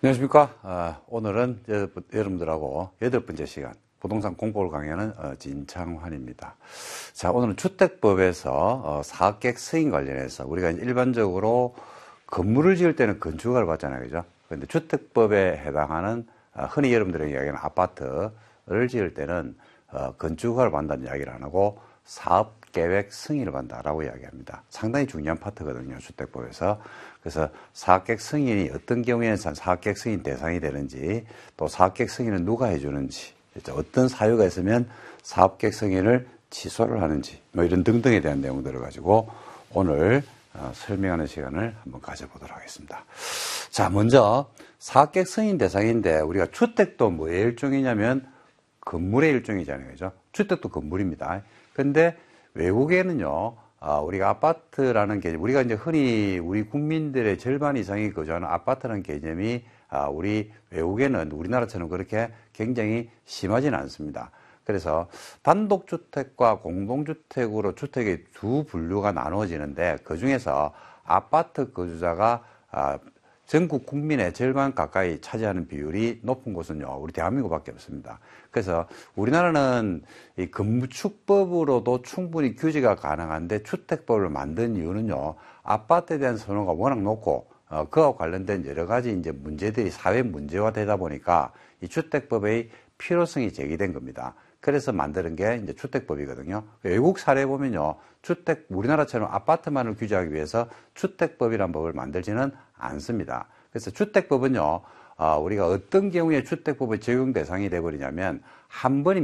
안녕하십니까. 오늘은 여러분들하고 8번째 시간 부동산 공부를 강의하는 진창환입니다. 자, 오늘은 주택법에서 사업계획 승인 관련해서 우리가 일반적으로 건물을 지을 때는 건축허가를 받잖아요. 그죠? 그런데 주택법에 해당하는 흔히 여러분들이 이야기하는 아파트를 지을 때는 건축허가를 받는다는 이야기를 안 하고 사업계획 승인을 받는다라고 이야기합니다. 상당히 중요한 파트거든요. 주택법에서. 그래서 사업계획 승인이 어떤 경우에는 사업계획 승인 대상이 되는지, 또 사업계획 승인은 누가 해주는지, 어떤 사유가 있으면 사업계획 승인을 취소를 하는지, 뭐 이런 등등에 대한 내용들을 가지고 오늘 설명하는 시간을 한번 가져보도록 하겠습니다. 자, 먼저 사업계획 승인 대상인데 우리가 주택도 뭐의 일종이냐면 건물의 일종이잖아요. 그죠? 주택도 건물입니다. 근데 외국에는요, 우리가 아파트라는 개념, 우리가 이제 흔히 우리 국민들의 절반 이상이 거주하는 아파트라는 개념이 우리 외국에는 우리나라처럼 그렇게 굉장히 심하지는 않습니다. 그래서 단독주택과 공동주택으로 주택의 두 분류가 나누어지는데 그 중에서 아파트 거주자가 전국 국민의 절반 가까이 차지하는 비율이 높은 곳은요, 우리 대한민국밖에 없습니다. 그래서 우리나라는 이 건축법으로도 충분히 규제가 가능한데 주택법을 만든 이유는요, 아파트에 대한 선호가 워낙 높고, 그와 관련된 여러 가지 이제 문제들이 사회 문제화 되다 보니까 이 주택법의 필요성이 제기된 겁니다. 그래서 만드는 게 이제 주택법이거든요. 외국 사례 보면요, 우리나라처럼 아파트만을 규제하기 위해서 주택법이라는 법을 만들지는 않습니다. 그래서 주택법은요, 우리가 어떤 경우에 주택법의 적용 대상이 되어버리냐면, 한 번이면